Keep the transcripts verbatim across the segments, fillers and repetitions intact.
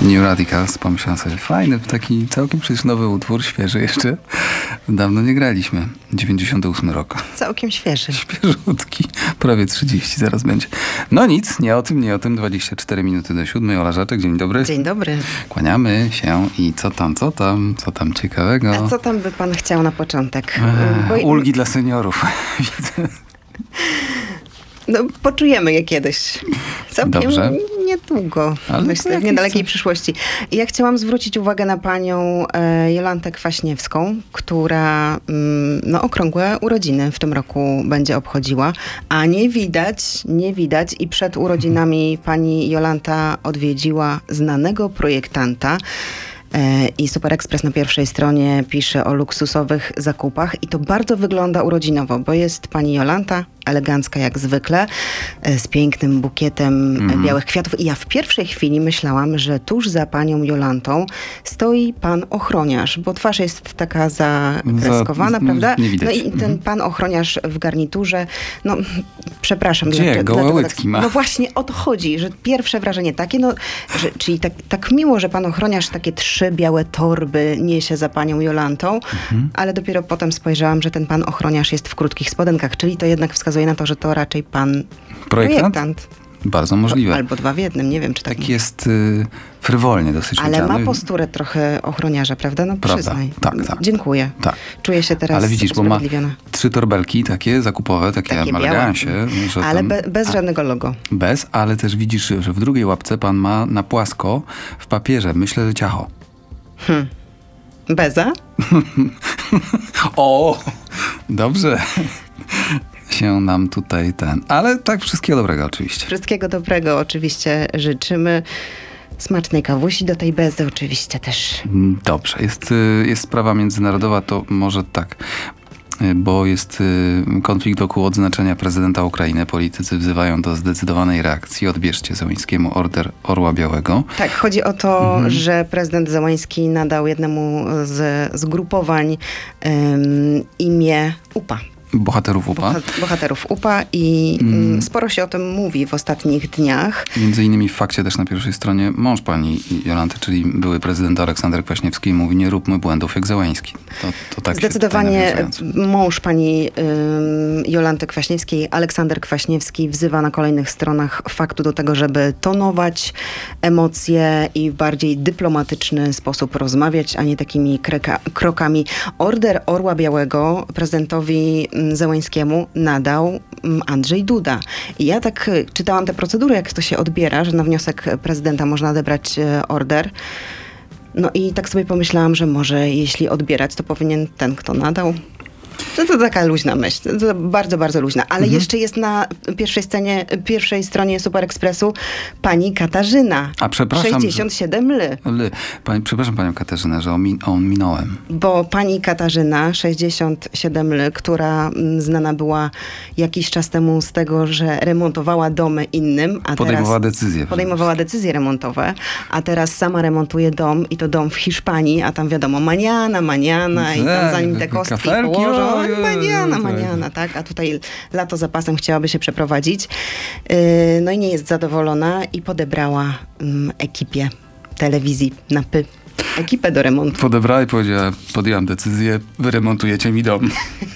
New Radicals, pomyślałem sobie, fajny, taki całkiem przecież nowy utwór, świeży jeszcze. Dawno nie graliśmy. dziewięćdziesiąty ósmy rok. Całkiem świeży. Świeżutki. Prawie trzydzieści zaraz będzie. No nic, nie o tym, nie o tym. dwadzieścia cztery minuty do siódmej. Ola Żaczek, dzień dobry. Dzień dobry. Kłaniamy się i co tam, co tam, co tam ciekawego? A co tam by pan chciał na początek? Eee, Bo... Ulgi dla seniorów. No, poczujemy je kiedyś. Całkiem Dobrze. niedługo, Ale myślę, w niedalekiej przyszłości. Ja chciałam zwrócić uwagę na panią e, Jolantę Kwaśniewską, która mm, no, okrągłe urodziny w tym roku będzie obchodziła, a nie widać, nie widać i przed urodzinami pani Jolanta odwiedziła znanego projektanta. I Super Express na pierwszej stronie pisze o luksusowych zakupach i to bardzo wygląda urodzinowo, bo jest pani Jolanta, elegancka jak zwykle, z pięknym bukietem mm. białych kwiatów. I ja w pierwszej chwili myślałam, że tuż za panią Jolantą stoi pan ochroniarz, bo twarz jest taka zakreskowana, za, prawda? Nie widać. No i ten pan ochroniarz w garniturze, no przepraszam. Gdzie? Dlaczego, Gołe dlaczego łydki tak, ma. No właśnie o to chodzi, że pierwsze wrażenie takie, no, że, czyli tak, tak miło, że pan ochroniarz takie trzy białe torby niesie za panią Jolantą, mhm. ale dopiero potem spojrzałam, że ten pan ochroniarz jest w krótkich spodenkach, czyli to jednak wskazuje na to, że to raczej pan projektant. projektant. Bardzo możliwe. Albo dwa w jednym, nie wiem, czy tak. Tak jest y, frywolnie dosyć. Ale udziany. ma posturę trochę ochroniarza, prawda? No prawda. przyznaj. Tak, tak. Dziękuję. Tak. Czuję się teraz Ale widzisz, bo ma trzy torbelki takie zakupowe, takie, takie elegancie. Ale tam, be, bez a, żadnego logo. Bez, ale też widzisz, że w drugiej łapce pan ma na płasko w papierze, myślę, że ciacho. Hmm. Beza? O, dobrze. Się nam tutaj ten... Ale tak, wszystkiego dobrego oczywiście. Wszystkiego dobrego oczywiście życzymy. Smacznej kawusi do tej bezy oczywiście też. Dobrze. Jest, jest sprawa międzynarodowa, to może tak... Bo jest konflikt wokół odznaczenia prezydenta Ukrainy. Politycy wzywają do zdecydowanej reakcji. Odbierzcie Zełańskiemu Order Orła Białego. Tak, chodzi o to, mhm. że prezydent Zełański nadał jednemu z zgrupowań um, imię U P A. Bohaterów U P A. Bohaterów U P A i mm. sporo się o tym mówi w ostatnich dniach. Między innymi w Fakcie też na pierwszej stronie mąż pani Jolanty, czyli były prezydent Aleksander Kwaśniewski, mówi: nie róbmy błędów jak Zełański. To, to tak Zdecydowanie mąż pani y, Jolanty Kwaśniewskiej, Aleksander Kwaśniewski, wzywa na kolejnych stronach Faktu do tego, żeby tonować emocje i w bardziej dyplomatyczny sposób rozmawiać, a nie takimi kreka, krokami. Order Orła Białego prezydentowi Zełańskiemu nadał Andrzej Duda. I ja tak czytałam tę procedurę, jak to się odbiera, że na wniosek prezydenta można odebrać order. No i tak sobie pomyślałam, że może jeśli odbierać, to powinien ten, kto nadał. No to taka luźna myśl. To bardzo, bardzo luźna. Ale mhm. jeszcze jest na pierwszej, scenie, pierwszej stronie Super Expressu pani Katarzyna. A przepraszam. sześćdziesiąt siedem ly. ly. Pani, przepraszam panią Katarzynę, że omin, ominąłem. Bo pani Katarzyna, sześćdziesiąt siedem ly, która znana była jakiś czas temu z tego, że remontowała domy innym. A podejmowała teraz decyzje. Podejmowała decyzje remontowe, a teraz sama remontuje dom i to dom w Hiszpanii, a tam wiadomo maniana, maniana i tam zanim te kostki kafelki, położą, o, maniana, maniana, tak? A tutaj lato za pasem chciałaby się przeprowadzić. No i nie jest zadowolona i podebrała um, ekipie telewizji na Py. Ekipę do remontu. Podebrała i powiedziała: podjęłam decyzję, wy remontujecie mi dom.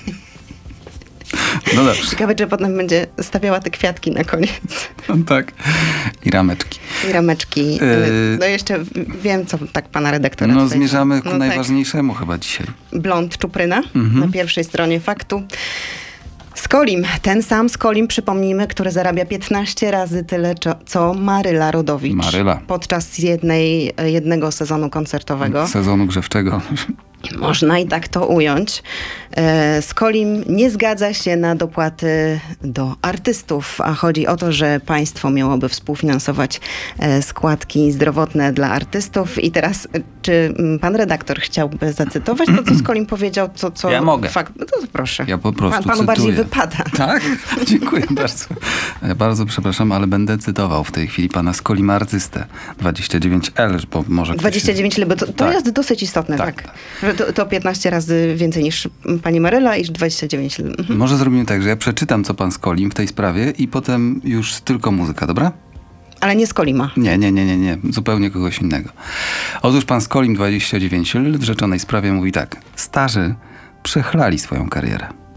No dobrze. Ciekawe, czy potem będzie stawiała te kwiatki na koniec. No tak. I rameczki. I rameczki. Yy... No jeszcze wiem, co tak pana redaktora. No tutaj zmierzamy ku no najważniejszemu tak. chyba dzisiaj. Blond Czupryna mhm. na pierwszej stronie Faktu. Skolim, ten sam Skolim, przypomnijmy, który zarabia piętnaście razy tyle, co Maryla Rodowicz. Maryla. Podczas jednej, jednego sezonu koncertowego. Sezonu grzewczego. Można i tak to ująć. Skolim nie zgadza się na dopłaty do artystów, a chodzi o to, że państwo miałoby współfinansować składki zdrowotne dla artystów. I teraz, czy pan redaktor chciałby zacytować to, co Skolim powiedział? Co, co ja mogę. Fakt, no to proszę. Ja po prostu pan, panu cytuję. bardziej wypada. Tak? Dziękuję bardzo. Ja bardzo przepraszam, ale będę cytował w tej chwili pana Skolima artystę. dwadzieścia dziewięć L, bo może... dwadzieścia dziewięć L, bo to, to tak. jest dosyć istotne, tak. tak. tak. To, to piętnaście razy więcej niż pani Maryla i dwadzieścia dziewięć. Mhm. Może zrobimy tak, że ja przeczytam, co pan Skolim w tej sprawie i potem już tylko muzyka, dobra? Ale nie z Kolima. Nie, nie, nie, nie, nie. Zupełnie kogoś innego. Otóż pan Skolim, dwadzieścia dziewięć lat, w rzeczonej sprawie mówi tak. Starzy przechlali swoją karierę.